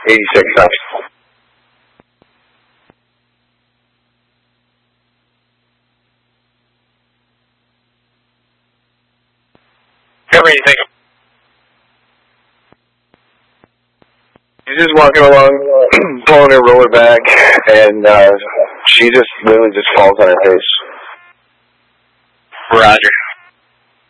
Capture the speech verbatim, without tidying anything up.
eighty-six, thanks. Cover anything. She's just walking along, pulling her roller back, and uh, she just literally just falls on her face. Roger.